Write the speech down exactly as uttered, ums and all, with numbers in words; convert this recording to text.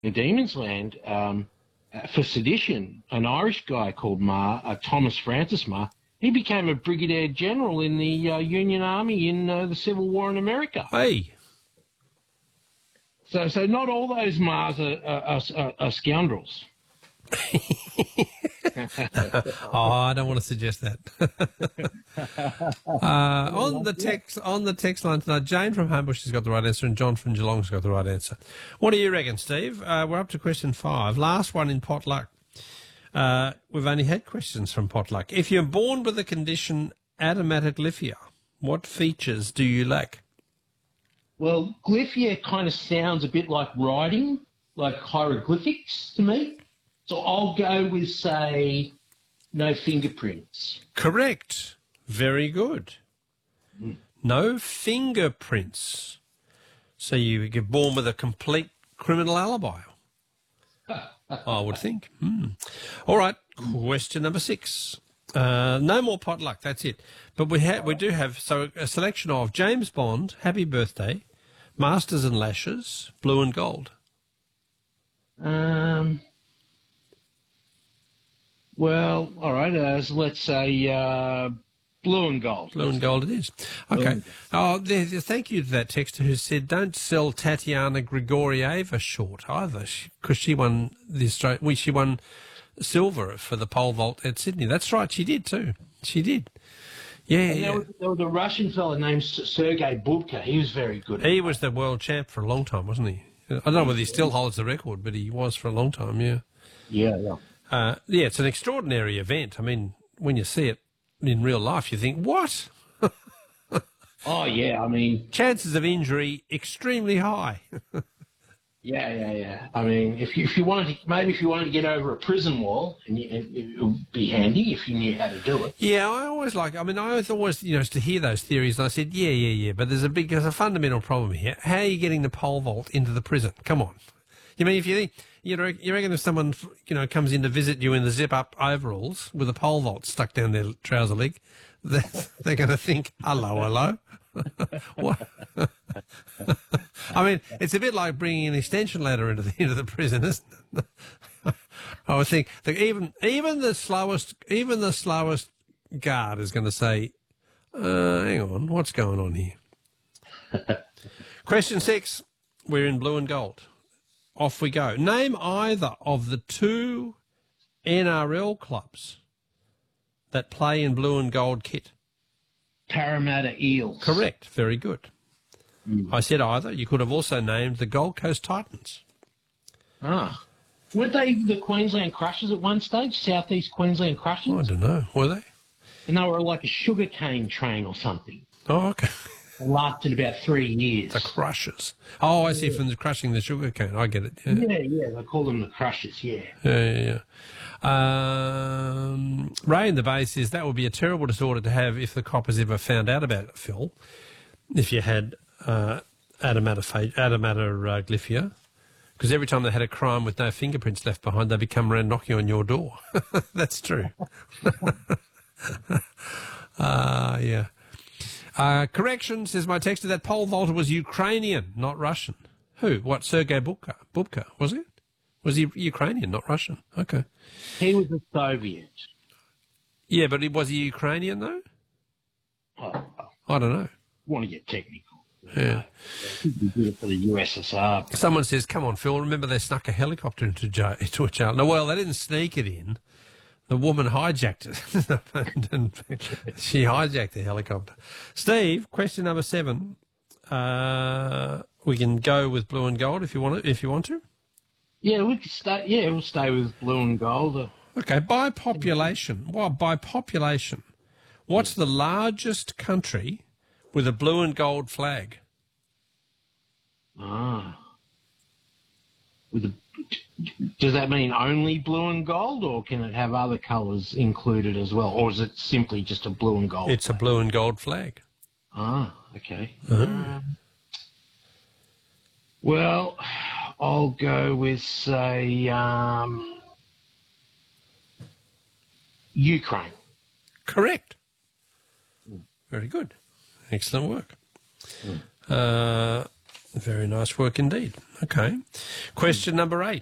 in Demon's Land, um, uh, for sedition, an Irish guy called Marr, uh, Thomas Francis Marr, he became a brigadier general in the uh, Union Army in uh, the Civil War in America. Hey. So, so not all those Marrs are, are, are, are scoundrels. Oh, I don't want to suggest that. uh, on the text, on the text line tonight, Jane from Homebush has got the right answer, and John from Geelong's got the right answer. What do you reckon, Steve? Uh, we're up to question five, last one in potluck. Uh, we've only had questions from potluck. If you're born with the condition adamatoglyphia, what features do you lack? Well, glyphia kind of sounds a bit like writing, like hieroglyphics to me. So I'll go with, say, no fingerprints. Correct. Very good. Mm. No fingerprints. So you get born with a complete criminal alibi, I would think. Mm. All right, question number six. Uh, no more potluck, that's it. But we ha- we do have so a selection of James Bond, Happy Birthday, Masters and Lashes, Blue and Gold. Um... Well, all right, uh, so let's say uh, Blue and Gold. Blue and Gold it is. Okay. Oh, there, there, thank you to that texter who said don't sell Tatiana Grigorieva short either, because she, she won the Australia, well, she won silver for the pole vault at Sydney. That's right, she did too. She did. Yeah, and yeah. There was, there was a Russian fellow named Sergei Bubka. He was very good. He was the world champ for a long time, wasn't he? I don't know whether he still holds the record, but he was for a long time, yeah. Yeah, yeah. Uh, yeah, it's an extraordinary event. I mean, when you see it in real life, you think, what? Oh, yeah, I mean... Chances of injury extremely high. yeah, yeah, yeah. I mean, if you, if you wanted to, maybe if you wanted to get over a prison wall, and you, it, it would be handy if you knew how to do it. Yeah, I always like, I mean, I always, you know, to hear those theories, and I said, yeah, yeah, yeah, but there's a big, there's a fundamental problem here. How are you getting the pole vault into the prison? Come on. You mean, if you think... You reckon if someone, you know, comes in to visit you in the zip-up overalls with a pole vault stuck down their trouser leg, they're, they're going to think, hello, hello. What? I mean, it's a bit like bringing an extension ladder into the into the prison, isn't it? I would think that even even the slowest even the slowest guard is going to say, uh, "Hang on, what's going on here?" Question six. We're in Blue and Gold. Off we go. Name either of the two N R L clubs that play in Blue and Gold kit. Parramatta Eels. Correct. Very good. Mm. I said either. You could have also named the Gold Coast Titans. Ah. Weren't they the Queensland Crushers at one stage? Southeast Queensland Crushers? Oh, I don't know. Were they? And they were like a sugarcane train or something. Oh, okay. It lasted about three years. The Crushers. Oh, I see, yeah. From the crushing the sugar cane. I get it. Yeah, yeah, yeah. They call them the Crushers, yeah. Yeah, yeah, yeah. Um, Ray in the Bay says that would be a terrible disorder to have if the coppers ever found out about it, Phil, if you had uh, adamatoglyphia, because every time they had a crime with no fingerprints left behind, they would come around knocking on your door. That's true. uh, yeah. Uh, correction, says my texter, that pole vaulter was Ukrainian, not Russian. Who? What, Sergei Bubka? Bubka, was it? Was he Ukrainian, not Russian? Okay. He was a Soviet. Yeah, but was he Ukrainian, though? Oh, oh. I don't know. Want to get technical. Yeah. He did it for the U S S R. Someone says, come on, Phil, remember they snuck a helicopter into, jail, into a jail. No, well, they didn't sneak it in. The woman hijacked it. and she hijacked the helicopter. Steve, question number seven. Uh, we can go with Blue and Gold if you want to. If you want to. Yeah, we can stay. Yeah, we'll stay with Blue and Gold. Okay. By population, well, by population, what's the largest country with a blue and gold flag? Ah. With a. Does that mean only blue and gold, or can it have other colours included as well, or is it simply just a blue and gold? It's flag? A blue and gold flag. Ah, okay. Uh-huh. Um, well, I'll go with, say, um, Ukraine. Correct. Very good. Excellent work. Mm. Uh, very nice work indeed. Okay. Question number eight.